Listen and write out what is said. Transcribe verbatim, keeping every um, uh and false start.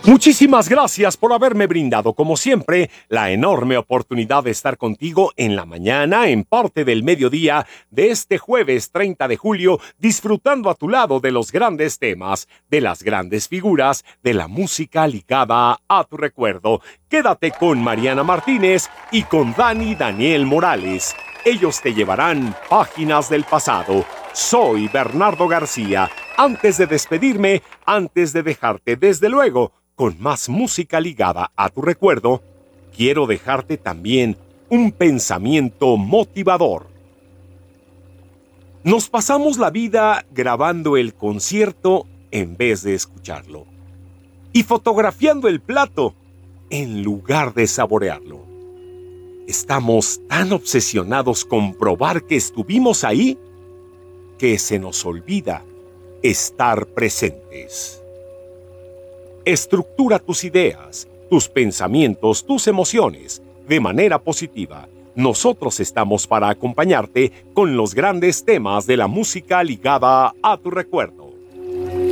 Muchísimas gracias por haberme brindado, como siempre, la enorme oportunidad de estar contigo en la mañana, en parte del mediodía de este jueves treinta de julio, disfrutando a tu lado de los grandes temas, de las grandes figuras, de la música ligada a tu recuerdo. Quédate con Mariana Martínez y con Dani Daniel Morales. Ellos te llevarán páginas del pasado. Soy Bernardo García. Antes de despedirme, antes de dejarte, desde luego, con más música ligada a tu recuerdo, quiero dejarte también un pensamiento motivador. Nos pasamos la vida grabando el concierto en vez de escucharlo, y fotografiando el plato en lugar de saborearlo. Estamos tan obsesionados con probar que estuvimos ahí que se nos olvida estar presentes. Estructura tus ideas, tus pensamientos, tus emociones de manera positiva. Nosotros estamos para acompañarte con los grandes temas de la música ligada a tu recuerdo.